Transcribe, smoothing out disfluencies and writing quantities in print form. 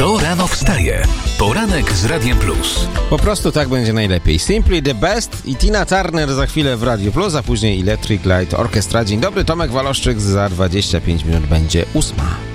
Kto rano wstaje? Poranek z Radiem Plus. Po prostu tak będzie najlepiej. Simply the Best i Tina Turner za chwilę w Radio Plus, a później Electric Light Orchestra. Dzień dobry, Tomek Waloszczyk, za 25 minut będzie 8.